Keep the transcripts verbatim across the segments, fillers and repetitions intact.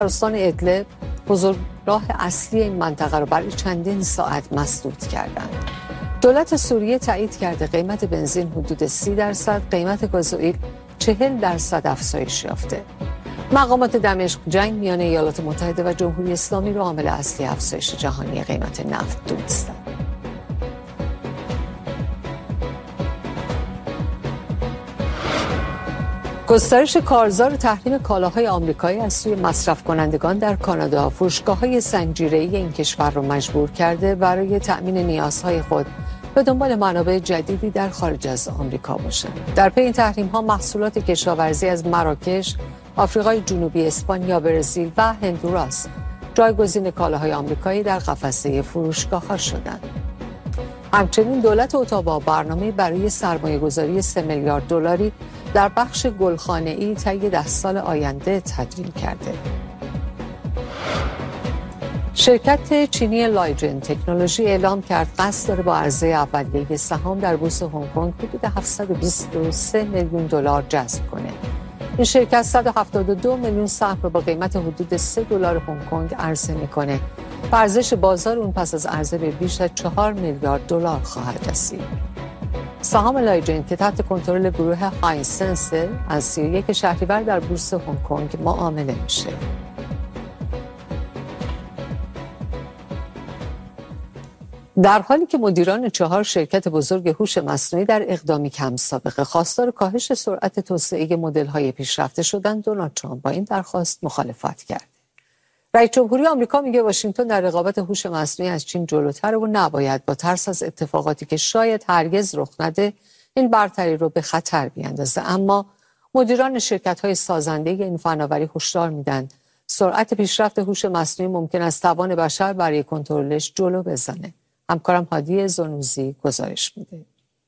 استان ادلب بزرگراه اصلی این منطقه را برای چندین ساعت مسدود کردند. دولت سوریه تایید کرده قیمت بنزین حدود سی درصد، قیمت گازوئیل چهل درصد افزایش یافته. مقامات دمشق جنگ میان ایالات متحده و جمهوری اسلامی را عامل اصلی افزایش جهانی قیمت نفت دونستند. گسترش کارزار تحریم کالاهای آمریکایی از سوی مصرف کنندگان در کانادا فروشگاه‌های زنجیره‌ای این کشور را مجبور کرده برای تأمین نیازهای خود به دنبال منابع جدیدی در خارج از آمریکا باشند. در پی این تحریم‌ها محصولات کشاورزی از مراکش، آفریقای جنوبی، اسپانیا، برزیل و هندوراس جایگزین کالاهای آمریکایی در قفسه فروشگاه‌ها شدند. همچنین دولت اتاوا برنامه برای سرمایه‌گذاری سه میلیارد دلاری در بخش گلخانه‌ای طی ده سال آینده تدوین کرده. شرکت چینی لایجن تکنولوژی اعلام کرد قصد داره با عرضه اولیه سهام در بورس هنگ کنگ حدود هفتصد و بیست و سه میلیون دلار جذب کنه. این شرکت صد و هفتاد و دو میلیون سهم را با قیمت حدود سه دلار هنگ کنگ عرضه میکنه. ارزش بازار اون پس از عرضه به بیش از چهار میلیارد دلار خواهد رسید. سهام لایجن که تحت کنترل گروه هاینسنس از سی و یک شهریور در بورس هنگ کنگ معامله میشه. در حالی که مدیران چهار شرکت بزرگ هوش مصنوعی در اقدامی کم سابقه خواستار کاهش سرعت توسعه مدل‌های پیشرفته شدند، دونالد ترامپ با این درخواست مخالفت کرد. رئیس جمهوری آمریکا میگه واشنگتن در رقابت هوش مصنوعی از چین جلوتره و نباید با ترس از اتفاقاتی که شاید هرگز رخ نده این برتری رو به خطر بیاندازه. اما مدیران شرکت‌های سازنده این فناوری هشدار میدن سرعت پیشرفت هوش مصنوعی ممکن است توان بشر برای کنترلش جلو بزنه. همکارم هادی زنوزی گزارش میده.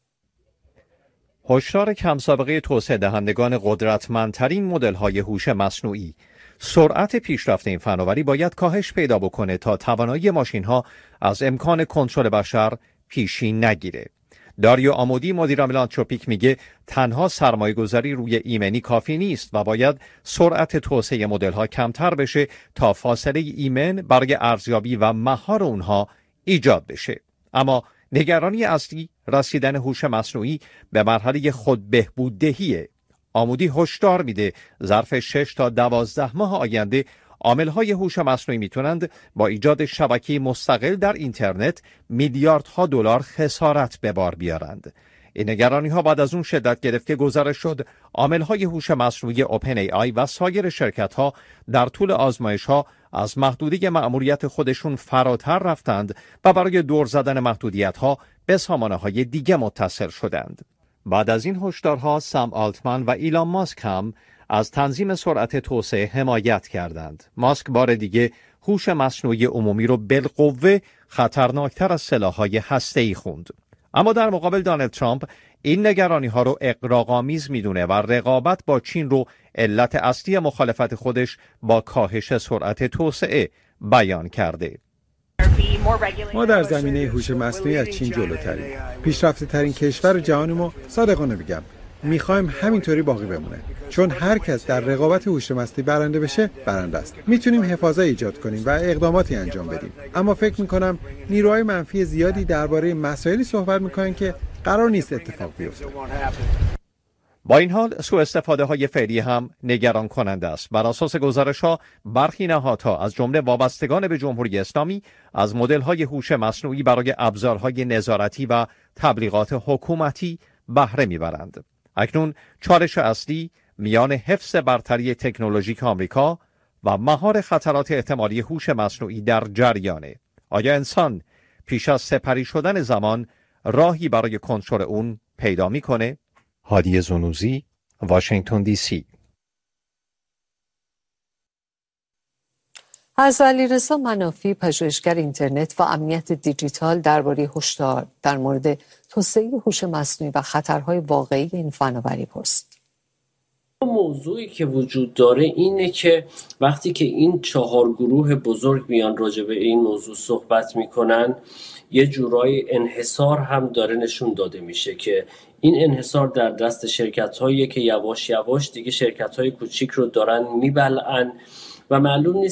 هشدار کم سابقه توسعه دهندگان قدرتمندترین مدل‌های هوش مصنوعی. سرعت پیشرفت این فناوری باید کاهش پیدا بکنه تا توانایی ماشین‌ها از امکان کنترل بشر پیشی نگیره. داریو آمودی مدیر ملانتروپیک میگه تنها سرمایه‌گذاری روی ایمنی کافی نیست و باید سرعت توسعه مدل‌ها کمتر بشه تا فاصله ایمن برای ارزیابی و مهار اونها ایجاد بشه. اما نگرانی اصلی رسیدن هوش مصنوعی به مرحله خود بهبوددهیه. آمودی هشدار میده ظرف شش تا دوازده ماه آینده عامل‌های هوش مصنوعی میتونند با ایجاد شبکه مستقل در اینترنت میلیاردها دلار خسارت به بار بیارند. این نگرانی‌ها بعد از اون شدت گرفت که گزارش شد عامل‌های هوش مصنوعی اوپن ای آی و سایر شرکت‌ها در طول آزمایش‌ها از محدوده مأموریت خودشون فراتر رفتند و برای دور زدن محدودیت‌ها به سامانه‌های دیگه متصل شدند. بعد از این هشدارها سام آلتمن و ایلان ماسک هم از تنظیم سرعت توسعه حمایت کردند. ماسک بار دیگه هوش مصنوعی عمومی رو بالقوه خطرناکتر از سلاح‌های هسته‌ای خوند. اما در مقابل دونالد ترامپ این نگرانی‌ها رو اغراق‌آمیز می‌دونه و رقابت با چین رو علت اصلی مخالفت خودش با کاهش سرعت توسعه بیان کرده. ما در زمینه هوش مصنوعی از چین جلوتریم. پیشرفته ترین کشور جهانیم و صادقانه بگم میخوایم همینطوری باقی بمونه. چون هر کس در رقابت هوش مصنوعی برنده بشه برنده است. میتونیم حفاظت ایجاد کنیم و اقداماتی انجام بدیم. اما فکر میکنم نیروهای منفی زیادی درباره مسائلی صحبت میکنن که قرار نیست اتفاق بیفته. با این حال سوء استفاده های فعلی هم نگران کننده است. بر اساس گزارش ها برخی نهادها از جمله وابستگان به جمهوری اسلامی از مدل های هوش مصنوعی برای ابزارهای نظارتی و تبلیغات حکومتی بهره میبرند. اکنون چالش اصلی میان حفظ برتری تکنولوژیک آمریکا و مهار خطرات احتمالی هوش مصنوعی در جریانه. آیا انسان پیش از سپری شدن زمان راهی برای کنترل اون پیدا میکنه؟ هادی زنوزی، واشنگتن دی سی. از علیرضا منافی پژوهشگر اینترنت و امنیت دیجیتال درباره هشدار در مورد توسعه هوش مصنوعی و خطرهای واقعی این فناوری پرسید. موضوعی که وجود داره اینه که وقتی که این چهار گروه بزرگ میان راجع به این موضوع صحبت میکنن یه جورای انحصار هم داره نشون داده میشه که این انحصار در دست شرکت‌هایی که یواش یواش دیگه شرکت‌های کوچیک رو دارن میبلعن و معلوم نیست